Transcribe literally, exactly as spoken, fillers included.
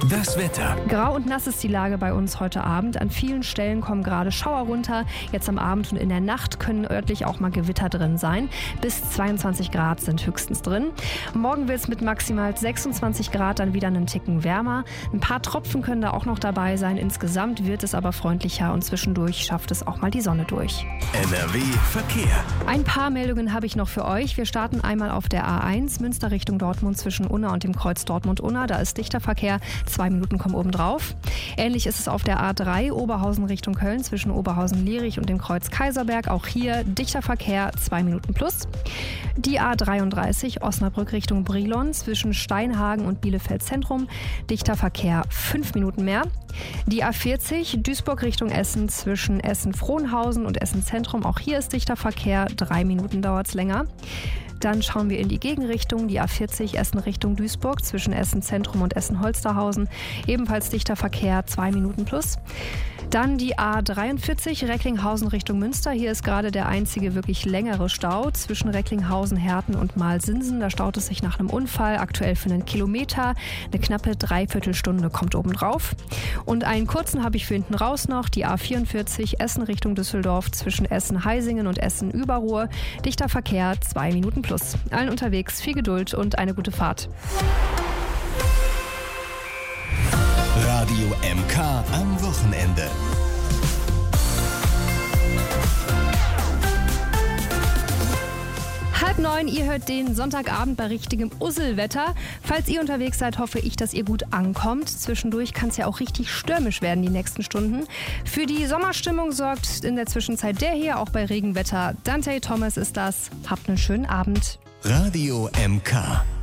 Das Wetter. Grau und nass ist die Lage bei uns heute Abend. An vielen Stellen kommen gerade Schauer runter. Jetzt am Abend und in der Nacht können örtlich auch mal Gewitter drin sein. Bis zweiundzwanzig Grad sind höchstens drin. Morgen wird es mit maximal sechsundzwanzig Grad dann wieder einen Ticken wärmer. Ein paar Tropfen können da auch noch dabei sein. Insgesamt wird es aber freundlicher und zwischendurch schafft es auch mal die Sonne durch. N R W Verkehr. Ein paar Meldungen habe ich noch für euch. Wir starten einmal auf der A eins, Münster Richtung Dortmund zwischen Unna und dem Kreuz Dortmund-Unna. Da ist dichter Verkehr. Zwei Minuten kommen oben drauf. Ähnlich ist es auf der A drei, Oberhausen Richtung Köln zwischen Oberhausen-Lierich und dem Kreuz Kaiserberg. Auch hier dichter Verkehr, zwei Minuten plus. Die A dreiunddreißig, Osnabrück Richtung Brilon zwischen Steinhagen und Bielefeld Zentrum. Dichter Verkehr, fünf Minuten mehr. Die A vierzig, Duisburg Richtung Essen zwischen Essen-Frohnhausen und Essen-Zentrum. Auch hier ist dichter Verkehr, drei Minuten dauert es länger. Dann schauen wir in die Gegenrichtung, die A vierzig Essen Richtung Duisburg zwischen Essen-Zentrum und Essen-Holsterhausen. Ebenfalls dichter Verkehr, zwei Minuten plus. Dann die A dreiundvierzig Recklinghausen Richtung Münster. Hier ist gerade der einzige wirklich längere Stau zwischen Recklinghausen, Herten und Malsinsen. Da staut es sich nach einem Unfall, aktuell für einen Kilometer. Eine knappe Dreiviertelstunde kommt obendrauf. Und einen kurzen habe ich für hinten raus noch, die A vierundvierzig Essen Richtung Düsseldorf zwischen Essen-Heisingen und Essen-Überruhr. Dichter Verkehr, zwei Minuten plus. Allen unterwegs viel Geduld und eine gute Fahrt. Radio M K am Wochenende. Halb neun, ihr hört den Sonntagabend bei richtigem Usselwetter. Falls ihr unterwegs seid, hoffe ich, dass ihr gut ankommt. Zwischendurch kann es ja auch richtig stürmisch werden die nächsten Stunden. Für die Sommerstimmung sorgt in der Zwischenzeit der hier, auch bei Regenwetter. Dante Thomas ist das. Habt einen schönen Abend. Radio M K.